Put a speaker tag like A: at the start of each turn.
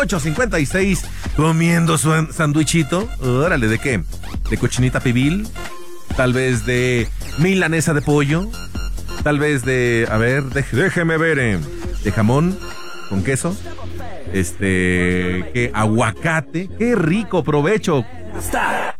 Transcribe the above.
A: 8:56 comiendo su sandwichito. Órale, ¿de qué? ¿De cochinita pibil? Tal vez de milanesa de pollo. Tal vez de, a ver, déjeme ver, de jamón con queso. ¿Qué? Aguacate. ¡Qué rico! Provecho.